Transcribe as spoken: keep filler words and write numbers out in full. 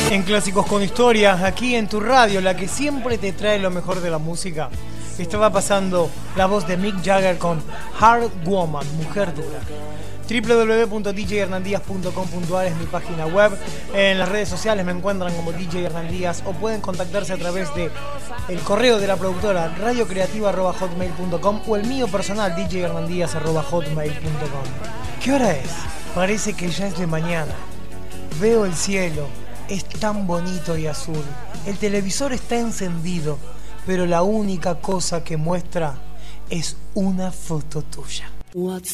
En Clásicos con Historia, aquí en tu radio, la que siempre te trae lo mejor de la música, estaba pasando la voz de Mick Jagger con Hard Woman, Mujer Dura. doble u doble u doble u punto d j hernandías punto com punto a r es mi página web. En las redes sociales me encuentran como D J Hernandías o pueden contactarse a través de el correo de la productora radiocreativa arroba hotmail punto com o el mío personal d j hernandías arroba hotmail punto com. ¿Qué hora es? Parece que ya es de mañana. Veo el cielo, es tan bonito y azul. El televisor está encendido, pero la única cosa que muestra es una foto tuya. What's